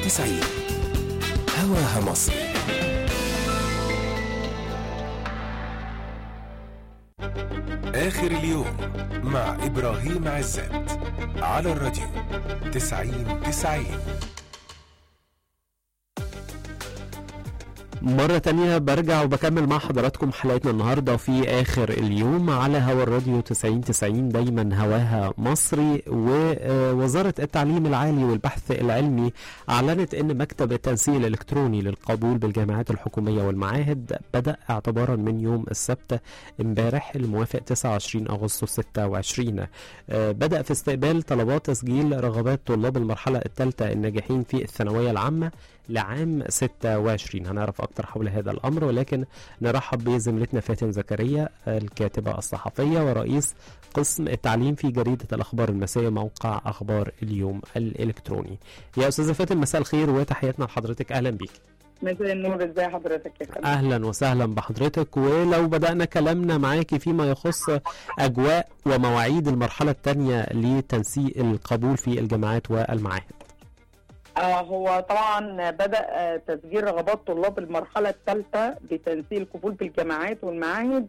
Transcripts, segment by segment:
90 هواها مصر. آخر اليوم مع إبراهيم عزت على الراديو 90. مرة تانية برجع وبكمل مع حضراتكم حلقتنا النهاردة في آخر اليوم على هوا الراديو 90 دايما هواها مصري. ووزارة التعليم العالي والبحث العلمي أعلنت أن مكتب التنسيق الإلكتروني للقبول بالجامعات الحكومية والمعاهد بدأ اعتبارا من يوم السبت امبارح الموافق 29 أغسطس 26. بدأ في استقبال طلبات تسجيل رغبات طلاب المرحلة الثالثة الناجحين في الثانوية العامة لعام 26. هنعرف أكتر حول هذا الأمر، ولكن نرحب بزميلتنا فاتن زكريا الكاتبة الصحفية ورئيس قسم التعليم في جريدة الأخبار المسائية موقع أخبار اليوم الإلكتروني. يا أستاذة فاتن مساء الخير وتحياتنا لحضرتك، أهلا بيك. مساء النور، ازي حضرتك يا فندم؟ أهلا وسهلا بحضرتك. ولو بدأنا كلامنا معاكي فيما يخص أجواء ومواعيد المرحلة الثانية لتنسيق القبول في الجامعات والمعاهد. هو طبعا بدأ تسجيل رغبات طلاب المرحلة الثالثة لتنسيق القبول بالجامعات والمعاهد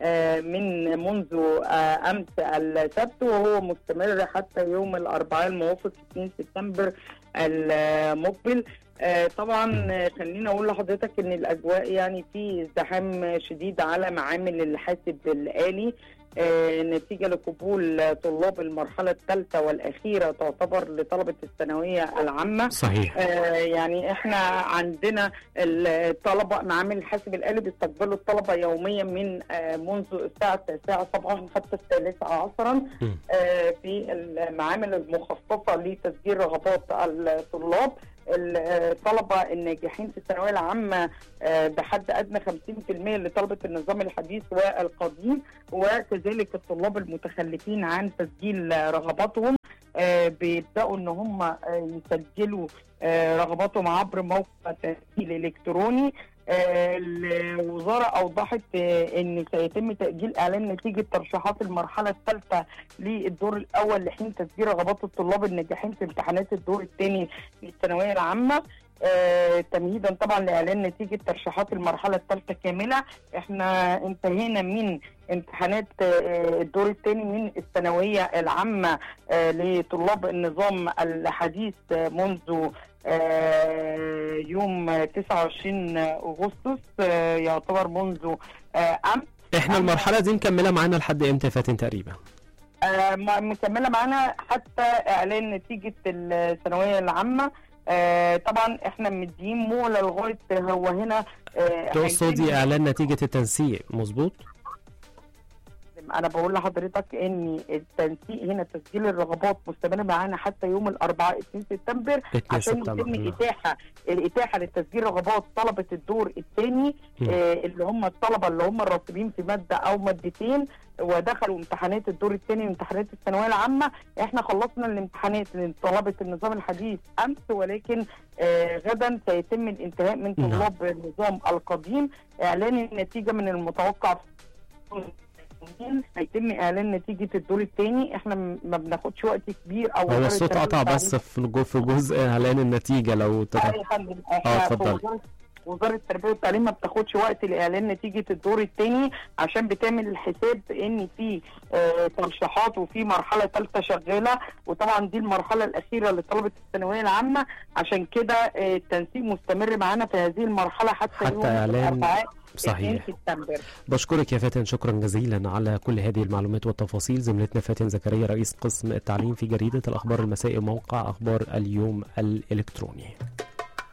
منذ أمس السبت، وهو مستمر حتى يوم الأربعاء الموافق 2 سبتمبر المقبل. طبعا خلينا اقول لحضرتك ان الاجواء يعني في ازدحام شديد على معامل الحاسب الآلي نتيجة لقبول طلاب المرحلة الثالثة والأخيرة تعتبر لطلبة الثانوية العامة. صحيح. يعني احنا عندنا الطلبة معامل الحاسب الآلي بيستقبلوا الطلبة يوميا من منذ الساعة 9 صباحا حتى 3 عصرا في المعامل المخصصة لتسجيل رغبات الطلاب. الطلبة الناجحين في الثانوية العامة بحد أدنى 50% لطلبة النظام الحديث والقديم، وكذلك الطلاب المتخلفين عن تسجيل رغباتهم بيبدأوا ان هم يسجلوا رغباتهم عبر موقع تسجيل إلكتروني. الوزارة أوضحت أن سيتم تأجيل إعلان نتيجة ترشيحات المرحلة الثالثة للدور الأول لحين تسجيل رغبات الطلاب الناجحين في امتحانات الدور الثاني للثانوية العامة تمهيدا طبعا لإعلان نتيجة ترشيحات المرحلة الثالثة كاملة. احنا انتهينا من امتحانات الدور الثاني من الثانوية العامة لطلاب النظام الحديث منذ يوم 29 أغسطس، يعتبر منذ أمس. احنا المرحلة دي مكملة معانا لحد امتى فاتن تقريبا؟ مكملة معانا حتى إعلان نتيجة الثانوية العامة. طبعا احنا مدين مهلة لغاية هو هنا تقصدي إعلان نتيجة التنسيق، مظبوط؟ انا بقول لحضرتك ان التنسيق هنا تسجيل الرغبات مستمر معانا حتى يوم الاربعاء 2 سبتمبر عشان يتم الاتاحه لتسجيل رغبات طلبه الدور الثاني اللي هم الطلبه اللي هم الراتبين في ماده او مادتين ودخلوا امتحانات الدور الثاني وامتحانات الثانويه العامه. احنا خلصنا الامتحانات لطلبه النظام الحديث امس، ولكن غدا سيتم الانتهاء من طلاب النظام القديم. اعلان النتيجه من المتوقع هيتم اعلان نتيجه الدور الثاني. احنا ما بناخدش وقت كبير. او هو الصوت قطع بس في جزء اعلان النتيجه لو اتفضل. وزاره التربيه والتعليم ما بتاخدش وقت لاعلان نتيجه الدور الثاني عشان بتعمل الحساب ان في ترشيحات وفي مرحله ثالثه شغاله، وطبعا دي المرحله الاخيره لطلبه الثانويه العامه. عشان كده التنسيق مستمر معانا في هذه المرحله حتى يوم الاربعاء. صحيح. بشكرك يا فاتن، شكرا جزيلا على كل هذه المعلومات والتفاصيل. زميلتنا فاتن زكريا رئيس قسم التعليم في جريدة الأخبار المسائية موقع أخبار اليوم الإلكتروني.